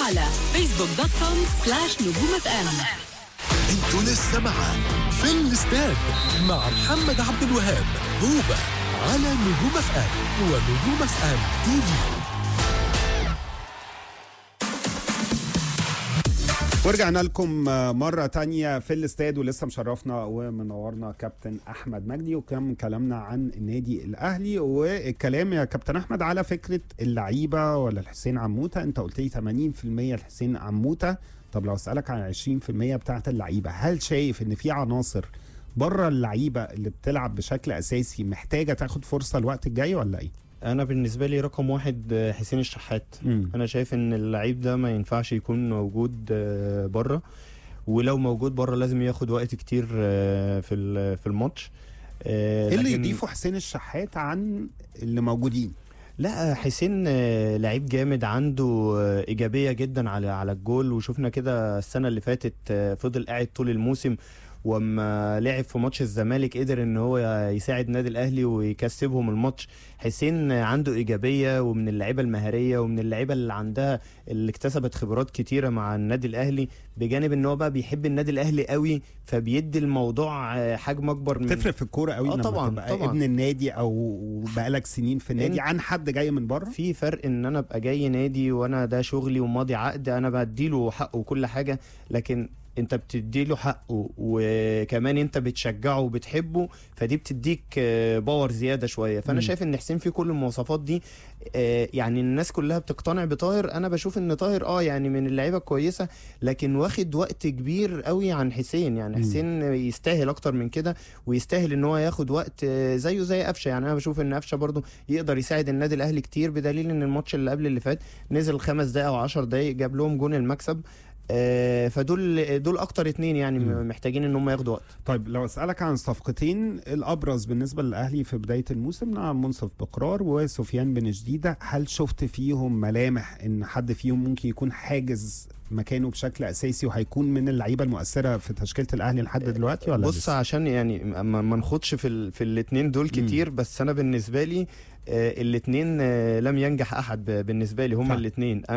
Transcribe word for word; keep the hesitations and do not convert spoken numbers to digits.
على فيسبوك دوت كوم سلاش نجوم اف ام. انتوا لسه معاه في الاستاد مع محمد عبد الوهاب هوبا على نجوم اف ام ونجوم اف ام تي في. ورجعنا لكم مرة تانية في الاستاد، ولسه مشرفنا ومنورنا كابتن أحمد مجدي، وكم كلامنا عن النادي الأهلي. والكلام يا كابتن أحمد على فكرة اللعيبة ولا الحسين عموتة، أنت قلت لي ثمانين بالمية الحسين عموتة. طب لو أسألك عن عشرين بالمية بتاعت اللعيبة، هل شايف إن في عناصر بره اللعيبة اللي بتلعب بشكل أساسي محتاجة تاخد فرصة الوقت الجاي ولا إيه؟ انا بالنسبه لي رقم واحد حسين الشحات. مم. انا شايف ان اللعيب ده ما ينفعش يكون موجود بره، ولو موجود بره لازم ياخد وقت كتير في في الماتش. ايه اللي يضيفه حسين الشحات عن اللي موجودين؟ لا، حسين لعيب جامد، عنده ايجابيه جدا على على الجول، وشفنا كده السنه اللي فاتت فضل قاعد طول الموسم، وما لعب في ماتش الزمالك قدر ان هو يساعد نادي الاهلي ويكسبهم الماتش. حسين عنده ايجابيه، ومن اللعيبه المهاريه، ومن اللعيبه اللي عندها اللي اكتسبت خبرات كتيره مع النادي الاهلي، بجانب ان هو بقى بيحب النادي الاهلي قوي، فبيدي الموضوع حجم اكبر. من تفرق في الكوره قوي آه لما طبعا تبقى طبعا. ابن النادي او بقالك سنين في النادي عن حد جاي من بره. في فرق ان انا ابقى جاي نادي وانا ده شغلي وماضي عقد، انا بديله حقه وكل حاجه، لكن انت بتديله حقه وكمان انت بتشجعه وبتحبه، فدي بتديك باور زياده شويه. فانا م. شايف ان حسين في كل المواصفات دي. يعني الناس كلها بتقتنع بطاهر، انا بشوف ان طاهر اه يعني من اللعيبه الكويسه، لكن واخد وقت كبير قوي عن حسين. يعني حسين م. يستاهل اكتر من كده، ويستاهل ان هو ياخد وقت زيه زي قفشه. يعني انا بشوف ان قفشه برضو يقدر يساعد النادي الاهلي كتير، بدليل ان الماتش اللي قبل اللي فات نزل خمس دقائق او عشر دقائق جاب لهم جون المكسب. آه فدول دول اكتر اتنين يعني م. محتاجين ان هم ياخدوا وقت. طيب لو اسالك عن صفقتين الابرز بالنسبه للاهلي في بدايه الموسم، نعم منصف بقرار وسفيان بن جديده، هل شفت فيهم ملامح ان حد فيهم ممكن يكون حاجز مكانه بشكل اساسي وهيكون من اللعيبه المؤثره في تشكيله الاهلي لحد دلوقتي ولا بص لسه؟ عشان يعني ما نخدش في ال... في الاثنين دول كتير م. بس انا بالنسبه لي آه الاثنين آه لم ينجح احد بالنسبه لي، هما الاثنين.